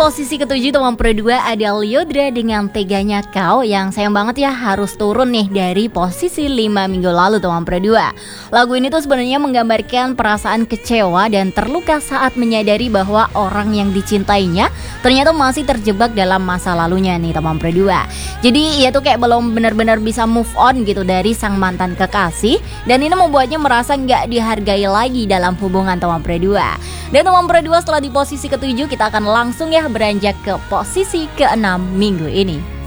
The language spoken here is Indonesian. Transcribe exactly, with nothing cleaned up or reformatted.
posisi ketujuh teman pro dua ada Lyodra dengan Teganya Kau, yang sayang banget ya harus turun nih dari posisi lima minggu lalu teman pro dua. Lagu ini tuh sebenarnya menggambarkan perasaan kecewa dan terluka saat menyadari bahwa orang yang dicintainya ternyata masih terjebak dalam masa lalunya nih teman pro dua. Jadi ia tuh kayak belum benar-benar bisa move on gitu dari sang mantan kekasih, dan ini membuatnya merasa nggak dihargai lagi dalam hubungan teman pro dua. Dan teman pro dua setelah di posisi ketujuh, kita akan langsung ya beranjak ke posisi keenam minggu ini.